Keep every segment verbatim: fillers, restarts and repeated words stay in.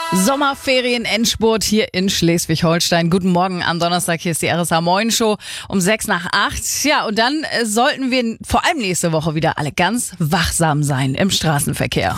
Sommerferien-Endspurt hier in Schleswig-Holstein. Guten Morgen am Donnerstag, hier ist die R S A-Morgen-Show um sechs nach acht. Ja, und dann äh, sollten wir vor allem nächste Woche wieder alle ganz wachsam sein im Straßenverkehr.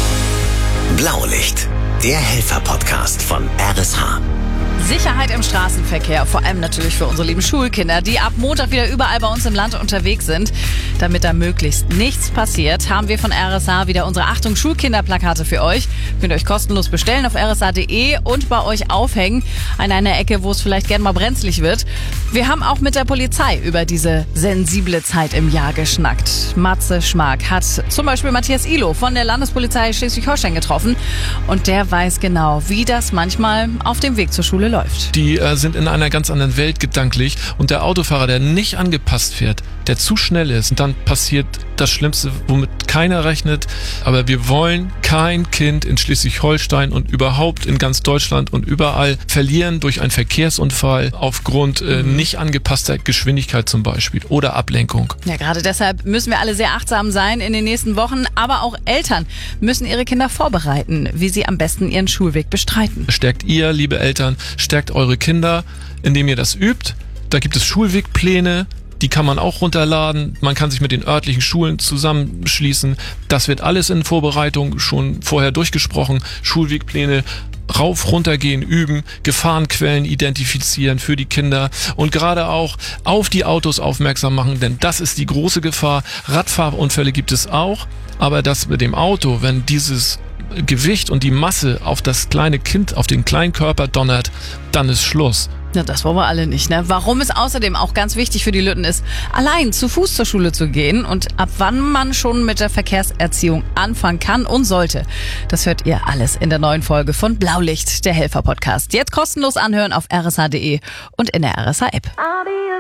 Blaulicht, der Helfer-Podcast von R S H. Sicherheit im Straßenverkehr, vor allem natürlich für unsere lieben Schulkinder, die ab Montag wieder überall bei uns im Land unterwegs sind. Damit da möglichst nichts passiert, haben wir von R S H wieder unsere Achtung Schulkinderplakate für euch. Könnt ihr euch kostenlos bestellen auf r s h punkt d e und bei euch aufhängen an einer Ecke, wo es vielleicht gern mal brenzlig wird. Wir haben auch mit der Polizei über diese sensible Zeit im Jahr geschnackt. Matze Schmark hat zum Beispiel Matthias Ihlow von der Landespolizei Schleswig-Holstein getroffen und der weiß genau, wie das manchmal auf dem Weg zur Schule läuft. Die äh, sind in einer ganz anderen Welt gedanklich und der Autofahrer, der nicht angepasst fährt, der zu schnell ist, und dann passiert das Schlimmste, womit keiner rechnet. Aber wir wollen kein Kind in Schleswig-Holstein und überhaupt in ganz Deutschland und überall verlieren durch einen Verkehrsunfall aufgrund äh, nicht angepasster Geschwindigkeit zum Beispiel oder Ablenkung. Ja, gerade deshalb müssen wir alle sehr achtsam sein in den nächsten Wochen. Aber auch Eltern müssen ihre Kinder vorbereiten, wie sie am besten ihren Schulweg bestreiten. Stärkt ihr, liebe Eltern, stärkt eure Kinder, indem ihr das übt. Da gibt es Schulwegpläne. Die kann man auch runterladen. Man kann sich mit den örtlichen Schulen zusammenschließen. Das wird alles in Vorbereitung schon vorher durchgesprochen. Schulwegpläne rauf, runter gehen, üben, Gefahrenquellen identifizieren für die Kinder und gerade auch auf die Autos aufmerksam machen, denn das ist die große Gefahr. Radfahrunfälle gibt es auch, aber das mit dem Auto, wenn dieses Gewicht und die Masse auf das kleine Kind, auf den kleinen Körper donnert, dann ist Schluss. Ja, das wollen wir alle nicht, ne? Warum es außerdem auch ganz wichtig für die Lütten ist, allein zu Fuß zur Schule zu gehen und ab wann man schon mit der Verkehrserziehung anfangen kann und sollte. Das hört ihr alles in der neuen Folge von Blaulicht, der Helfer-Podcast. Jetzt kostenlos anhören auf r s h punkt d e und in der R S H-App.